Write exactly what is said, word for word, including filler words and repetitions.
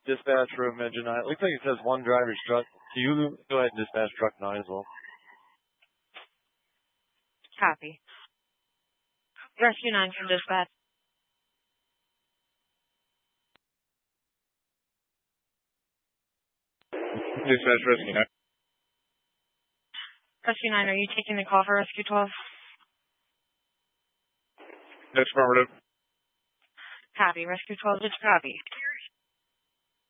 Dispatch room engine nine. It looks like it says one driver struck. So you go ahead and dispatch truck nine as well. Copy. Rescue nine from dispatch. Dispatch rescue nine. Rescue nine, are you taking the call for Rescue twelve? That's affirmative. Copy. Rescue twelve, did you copy?